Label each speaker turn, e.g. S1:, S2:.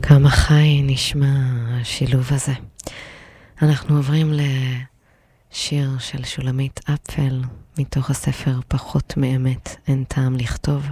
S1: כמה חי נשמע השילוב הזה. אנחנו עוברים לשיר של שולמית אפל מתוך הספר פחות מאמת אין טעם לכתוב.